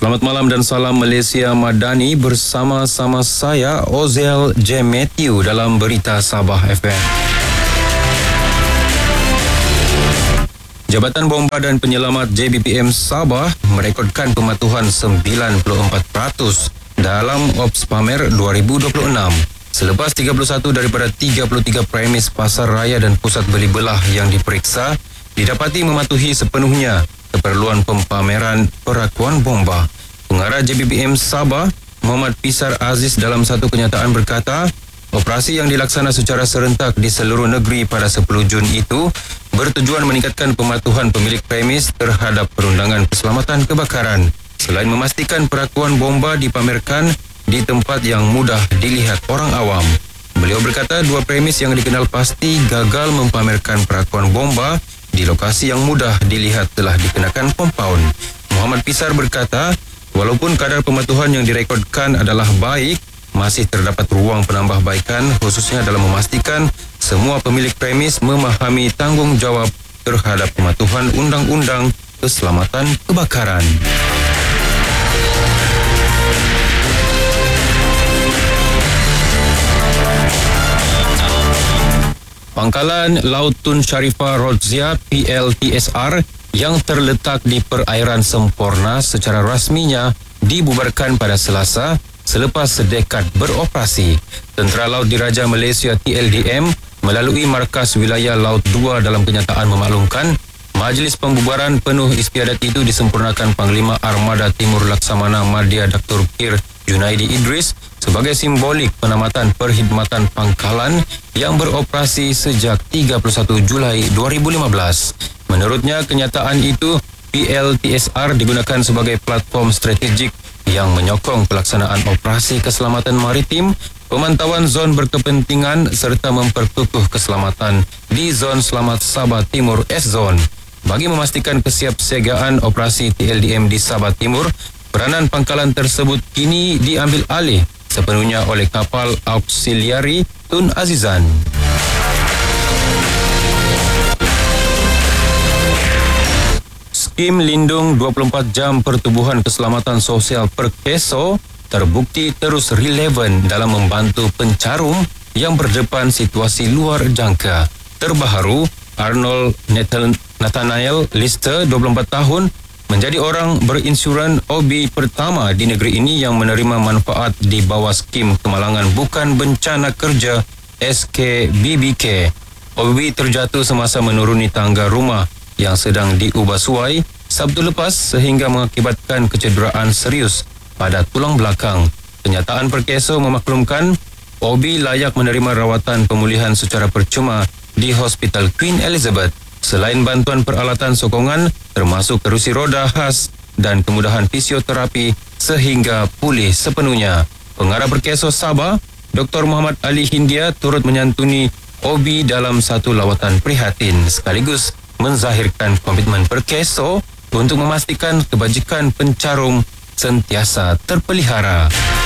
Selamat malam dan salam Malaysia Madani bersama-sama saya Ozel J. Matthew dalam Berita Sabah FM. Jabatan Bomba dan Penyelamat JBPM Sabah merekodkan pematuhan 94% dalam Ops Pamer 2026. Selepas 31 daripada 33 premis pasar raya dan pusat beli belah yang diperiksa didapati mematuhi sepenuhnya keperluan pempameran perakuan bomba. Pengarah JBPM Sabah, Muhammad Pisar Aziz dalam satu kenyataan berkata, operasi yang dilaksana secara serentak di seluruh negeri pada 10 Jun itu bertujuan meningkatkan pematuhan pemilik premis terhadap perundangan keselamatan kebakaran. Selain memastikan perakuan bomba dipamerkan di tempat yang mudah dilihat orang awam. Beliau berkata dua premis yang dikenal pasti gagal mempamerkan perakuan bomba di lokasi yang mudah dilihat telah dikenakan kompaun. Muhammad Pisar berkata, walaupun kadar pematuhan yang direkodkan adalah baik, masih terdapat ruang penambahbaikan khususnya dalam memastikan semua pemilik premis memahami tanggungjawab terhadap pematuhan undang-undang keselamatan kebakaran. Pangkalan Laut Tun Sharifah Rodzia PLTSR yang terletak di perairan Semporna secara rasminya dibubarkan pada Selasa selepas sedekad beroperasi. Tentera Laut Diraja Malaysia TLDM melalui Markas Wilayah Laut 2 dalam kenyataan memaklumkan majlis pembubaran penuh istiadat itu disempurnakan Panglima Armada Timur Laksamana Madya Dr. Kir Junaidi Idris sebagai simbolik penamatan perkhidmatan pangkalan yang beroperasi sejak 31 Julai 2015. Menurutnya, kenyataan itu PLTSR digunakan sebagai platform strategik yang menyokong pelaksanaan operasi keselamatan maritim, pemantauan zon berkepentingan serta memperkukuh keselamatan di Zon Selamat Sabah Timur S-Zone. Bagi memastikan kesiapsiagaan operasi TLDM di Sabah Timur, peranan pangkalan tersebut kini diambil alih sepenuhnya oleh kapal auxiliari Tun Azizan. Skim Lindung 24 Jam Pertubuhan Keselamatan Sosial Perkeso terbukti terus relevan dalam membantu pencarum yang berdepan situasi luar jangka. Terbaru, Arnold Nathanael Lister, 24 tahun, menjadi orang berinsuran OB pertama di negeri ini yang menerima manfaat di bawah skim kemalangan bukan bencana kerja SKBBK. OB terjatuh semasa menuruni tangga rumah yang sedang diubah suai Sabtu lepas sehingga mengakibatkan kecederaan serius pada tulang belakang. Kenyataan Perkeso memaklumkan OB layak menerima rawatan pemulihan secara percuma di Hospital Queen Elizabeth. Selain bantuan peralatan sokongan termasuk kerusi roda khas dan kemudahan fisioterapi sehingga pulih sepenuhnya. Pengarah Perkeso Sabah, Dr. Muhammad Ali Hindia turut menyantuni OB dalam satu lawatan prihatin sekaligus menzahirkan komitmen Perkeso untuk memastikan kebajikan pencarum sentiasa terpelihara.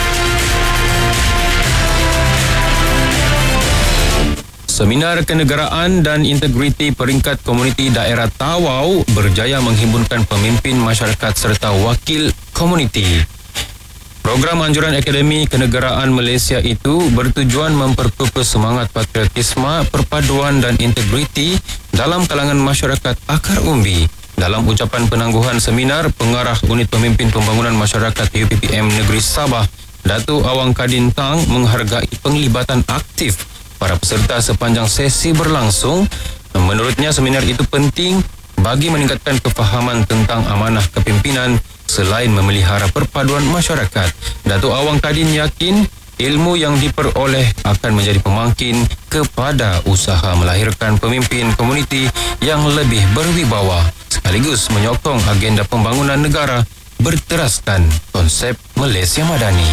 Seminar Kenegaraan dan Integriti Peringkat Komuniti Daerah Tawau berjaya menghimpunkan pemimpin masyarakat serta wakil komuniti. Program anjuran Akademi Kenegaraan Malaysia itu bertujuan memperkukuh semangat patriotisme, perpaduan dan integriti dalam kalangan masyarakat akar umbi. Dalam ucapan penangguhan seminar, Pengarah Unit Pemimpin Pembangunan Masyarakat UPPM Negeri Sabah, Datuk Awang Kadin Tang menghargai penglibatan aktif para peserta sepanjang sesi berlangsung. Menurutnya, seminar itu penting bagi meningkatkan kefahaman tentang amanah kepimpinan selain memelihara perpaduan masyarakat. Datuk Awang Kadin yakin ilmu yang diperoleh akan menjadi pemangkin kepada usaha melahirkan pemimpin komuniti yang lebih berwibawa sekaligus menyokong agenda pembangunan negara berteraskan konsep Malaysia Madani.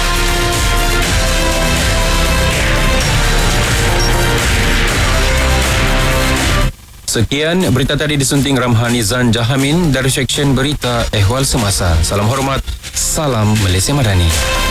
Sekian berita tadi disunting Ramhani Zan Jahamin dari Seksyen Berita Ehwal Semasa. Salam hormat, salam Malaysia Madani.